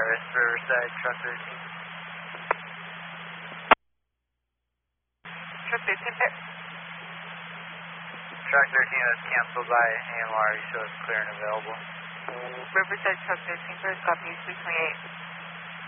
Norris, Riverside, truck 13. Truck 13 there. Truck 13 was canceled by AMR, so it's clear and available. Riverside, truck 13 first, copy 328.